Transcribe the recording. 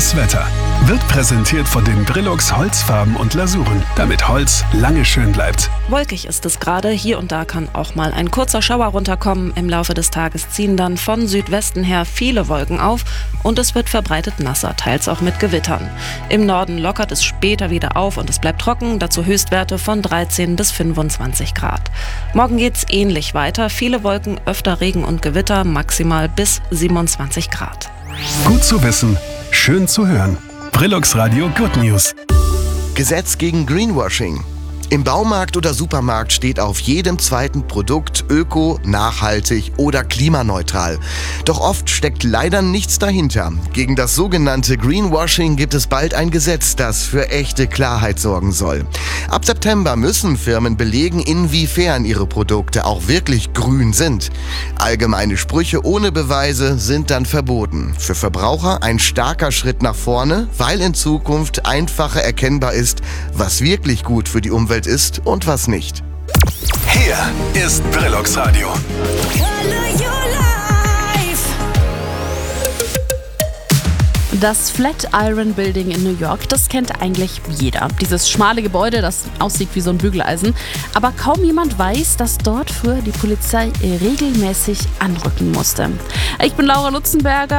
Das Wetter wird präsentiert von den Brilux Holzfarben und Lasuren, damit Holz lange schön bleibt. Wolkig ist es gerade, hier und da kann auch mal ein kurzer Schauer runterkommen. Im Laufe des Tages ziehen dann von Südwesten her viele Wolken auf und es wird verbreitet nasser, teils auch mit Gewittern. Im Norden lockert es später wieder auf und es bleibt trocken, dazu Höchstwerte von 13 bis 25 Grad. Morgen geht's ähnlich weiter, viele Wolken, öfter Regen und Gewitter, maximal bis 27 Grad. Gut zu wissen, schön zu hören. Brilux Radio Good News. Gesetz gegen Greenwashing. Im Baumarkt oder Supermarkt steht auf jedem zweiten Produkt öko, nachhaltig oder klimaneutral. Doch oft steckt leider nichts dahinter. Gegen das sogenannte Greenwashing gibt es bald ein Gesetz, das für echte Klarheit sorgen soll. Ab September müssen Firmen belegen, inwiefern ihre Produkte auch wirklich grün sind. Allgemeine Sprüche ohne Beweise sind dann verboten. Für Verbraucher ein starker Schritt nach vorne, weil in Zukunft einfacher erkennbar ist, was wirklich gut für die Umwelt ist und was nicht. Hier ist Brilux Radio. Das Flatiron Building in New York, das kennt eigentlich jeder. Dieses schmale Gebäude, das aussieht wie so ein Bügeleisen. Aber kaum jemand weiß, dass dort früher die Polizei regelmäßig anrücken musste. Ich bin Laura Lutzenberger.